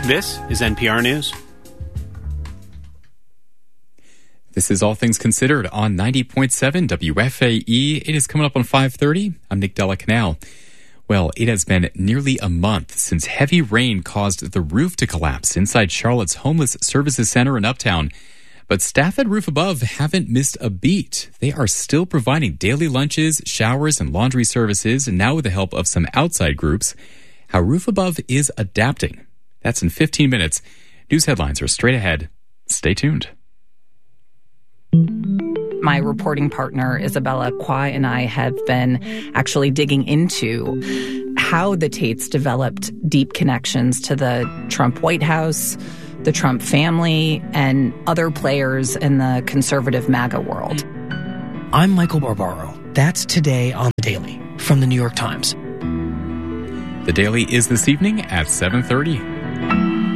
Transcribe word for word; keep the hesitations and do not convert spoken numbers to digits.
This is N P R News. This is All Things Considered on ninety point seven W F A E. It is coming up on five thirty. I'm Nick Della Canal. Well, it has been nearly a month since heavy rain caused the roof to collapse inside Charlotte's Homeless Services Center in Uptown. But staff at Roof Above haven't missed a beat. They are still providing daily lunches, showers, and laundry services, and now with the help of some outside groups. How Roof Above is adapting. That's in fifteen minutes. News headlines are straight ahead. Stay tuned. My reporting partner, Isabella Kwai, and I have been actually digging into how the Tates developed deep connections to the Trump White House, the Trump family, and other players in the conservative MAGA world. I'm Michael Barbaro. That's Today on The Daily from The New York Times. The Daily is this evening at seven thirty.